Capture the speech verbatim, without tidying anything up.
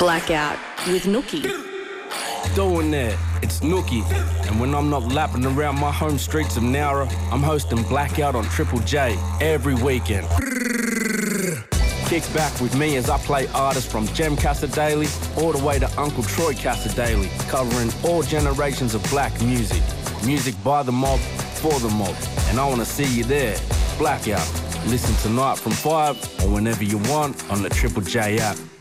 Blackout with Nookie. Doing that, it's Nookie. And when I'm not lapping around my home streets of Nowra, I'm hosting Blackout on Triple J every weekend. Kick back with me as I play artists from Jem Casadei all the way to Uncle Troy Casadei, covering all generations of black music. Music by the mob, for the mob. And I want to see you there. Blackout. Listen tonight from five or whenever you want on the Triple J app.